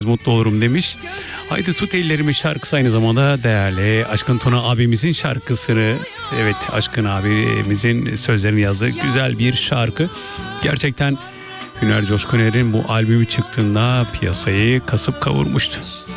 mutlu olurum demiş. Haydi tut ellerimi şarkısı aynı zamanda değerli Aşkın Tuna abimizin şarkısını, evet Aşkın abimizin sözlerini yazdığı güzel bir şarkı. Gerçekten Hüner Coşkuner'in bu albümü çıktığında piyasayı kasıp kavurmuştu.